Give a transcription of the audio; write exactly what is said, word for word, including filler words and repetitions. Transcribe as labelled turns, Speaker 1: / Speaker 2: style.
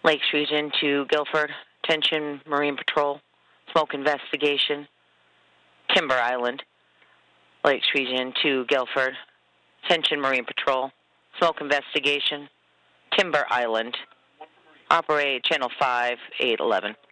Speaker 1: Lakes Region to Guilford, attention Marine Patrol, smoke investigation, Timber Island. Lakes Region to Guilford, attention Marine Patrol, smoke investigation, Timber Island. Operate channel five eight eleven.